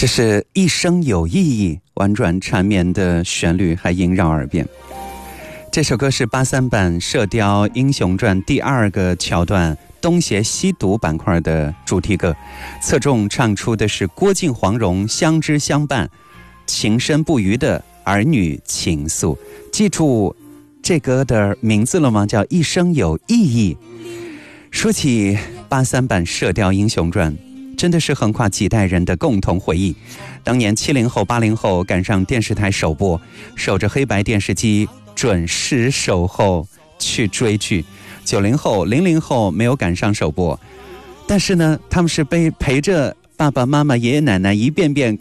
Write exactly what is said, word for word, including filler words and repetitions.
这是一生有意义，婉转缠绵的旋律还萦绕耳边。这首歌是八三版《射雕英雄传》第二个桥段东邪西毒板块的主题歌，侧重唱出的是郭靖黄蓉相知相伴、情深不渝的儿女情愫。记住这歌的名字了吗？叫《一生有意义》。说起八三版《射雕英雄传》，真的是横跨几代人的共同回忆。当年七零后、八零后赶上电视台首播，守着黑白电视机准时守候去追剧。九零后、零零后没有赶上首播，但是呢，他们是被陪着爸爸妈妈、爷爷奶奶一遍遍